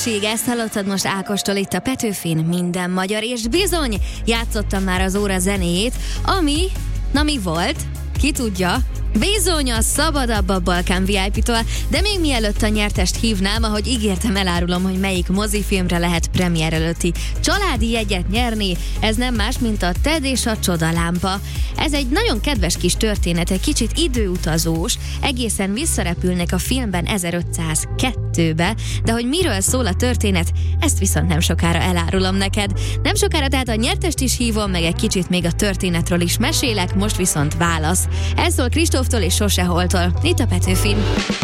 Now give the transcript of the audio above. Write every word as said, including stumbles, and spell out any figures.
Hírség, ezt hallottad most Ákostól itt a Petőfin, minden magyar, és bizony, játszottam már az óra zenéjét, ami, na mi volt? Ki tudja? Bizony a Szabadabb a Balkán vé i pé-től, de még mielőtt a nyertest hívnám, ahogy ígértem, elárulom, hogy melyik mozifilmre lehet premier előtti családi jegyet nyerni. Ez nem más, mint a Ted és a Csodalámpa. Ez egy nagyon kedves kis történet, egy kicsit időutazós, egészen visszarepülnek a filmben ezerötszázkettőbe, de hogy miről szól a történet, ezt viszont nem sokára elárulom neked. Nem sokára tehát a nyertest is hívom, meg egy kicsit még a történetről is mesélek, most viszont válasz. Ez szól Kristóftól és Soseholtól, itt a Petőfin.